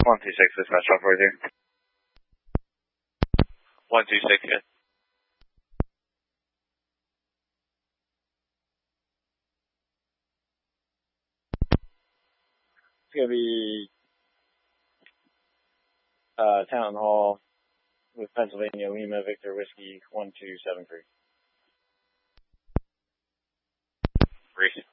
126, dispatch off here. 126, yeah. It's going to be Town Hall with Pennsylvania Lima Victor Whiskey 1273. Reese.